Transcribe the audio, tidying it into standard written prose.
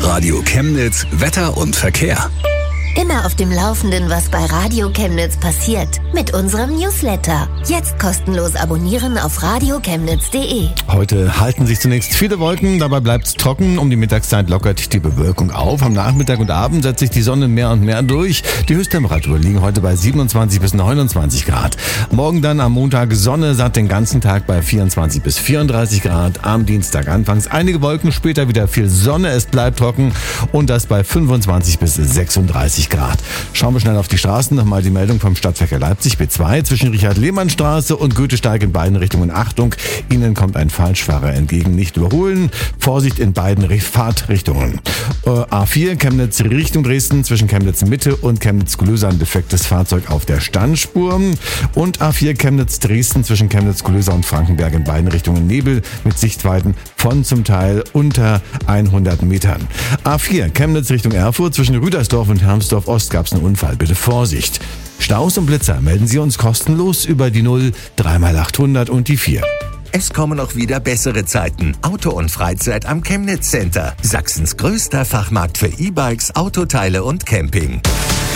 Radio Chemnitz Wetter und Verkehr. Immer auf dem Laufenden, was bei Radio Chemnitz passiert. Mit unserem Newsletter. Jetzt kostenlos abonnieren auf radiochemnitz.de. Heute halten sich zunächst viele Wolken, dabei bleibt es trocken. Um die Mittagszeit lockert die Bewölkung auf. Am Nachmittag und Abend setzt sich die Sonne mehr und mehr durch. Die Höchsttemperaturen liegen heute bei 27 bis 29 Grad. Morgen dann am Montag Sonne, satt den ganzen Tag bei 24 bis 34 Grad. Am Dienstag anfangs einige Wolken, später wieder viel Sonne. Es bleibt trocken und das bei 25 bis 36 Grad. Schauen wir schnell auf die Straßen. Nochmal die Meldung vom Stadtverkehr Leipzig. B2 zwischen Richard-Lehmann-Straße und Goethesteig in beiden Richtungen. Achtung, Ihnen kommt ein Falschfahrer entgegen. Nicht überholen. Vorsicht in beiden Fahrtrichtungen. A4 Chemnitz Richtung Dresden zwischen Chemnitz Mitte und Chemnitz Glöser ein defektes Fahrzeug auf der Standspur. Und A4 Chemnitz Dresden zwischen Chemnitz Glöser und Frankenberg in beiden Richtungen Nebel mit Sichtweiten von zum Teil unter 100 Metern. A4 Chemnitz Richtung Erfurt zwischen Rüdersdorf und Hermsdorf Ost gab es einen Unfall. Bitte Vorsicht. Staus und Blitzer melden Sie uns kostenlos über die 0 3x800 und die 4. Es kommen auch wieder bessere Zeiten. Auto und Freizeit am Chemnitz Center. Sachsens größter Fachmarkt für E-Bikes, Autoteile und Camping.